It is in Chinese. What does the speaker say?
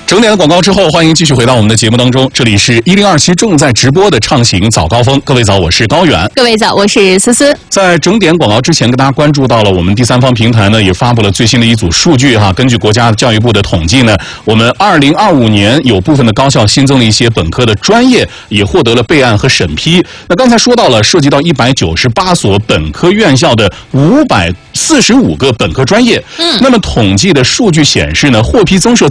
整点的广告之后，欢迎继续回到我们的节目当中。这里是1027正在直播的畅行早高峰。各位早，我是高远。 各位早，我是思思。 在整点广告之前，跟大家关注到了我们第三方平台呢，也发布了最新的一组数据哈。根据国家教育部的统计呢，我们2025年有部分的高校新增了一些本科的专业，也获得了备案和审批。那刚才说到了，涉及到198所本科院校的545个本科专业。那么统计的数据显示呢，获批增设